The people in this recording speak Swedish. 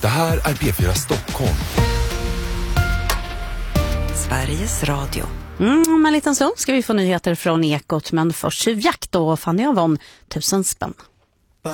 Det här är P4 Stockholm. Sveriges Radio. Om en liten stund ska vi få nyheter från Ekot, men först Tjuvjakt och Fanny Avon, 1000 spänn.